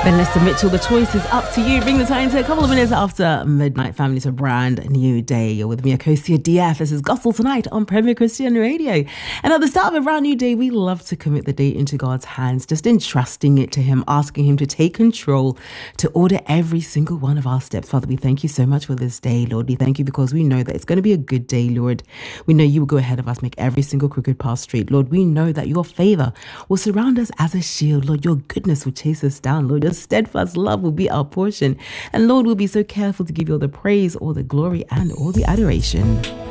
Vanessa Mitchell, the choice is up to you. Bring the time to a couple of minutes after midnight, family. It's a brand new day. You're with me, Akosia DF. This is Gospel Tonight on Premier Christian Radio. And at the start of a brand new day, we love to commit the day into God's hands, just entrusting it to Him, asking Him to take control, to order every single one of our steps. Father, we thank you so much for this day, Lord. We thank you because we know that it's going to be a good day, Lord. We know you will go ahead of us, make every single crooked path straight. Lord, we know that your favor will surround us as a shield. Lord, your goodness will chase us down. Lord, your steadfast love will be our portion. And Lord, we'll be so careful to give you all the praise, all the glory, and all the adoration.